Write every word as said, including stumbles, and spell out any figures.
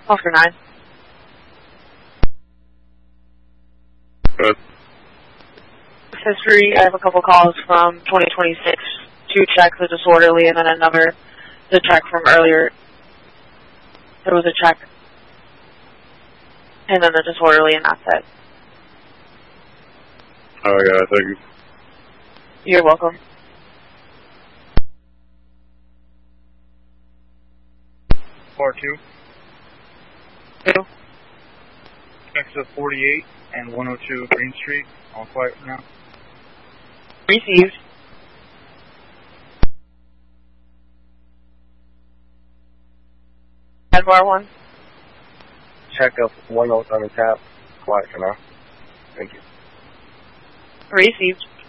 Oscar nine. Good. History, I have a couple calls from twenty twenty-six. Two checks, a disorderly, and then another, the check from earlier. There was a check. And then the disorderly, and that's it. Oh, yeah, thank you. You're welcome. four two. Two. Exit forty-eight and one oh two Green Street. All quiet for now. Received. Bar one. Check of one oh seven tap. Quiet for now. Thank you. Received.